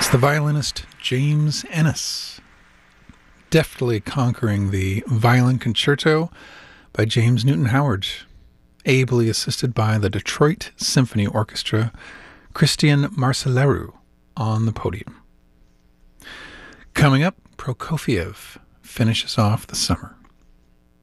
It's the violinist James Ennis, deftly conquering the Violin Concerto by James Newton Howard, ably assisted by the Detroit Symphony Orchestra, Christian Marceleru on the podium. Coming up, Prokofiev finishes off the summer.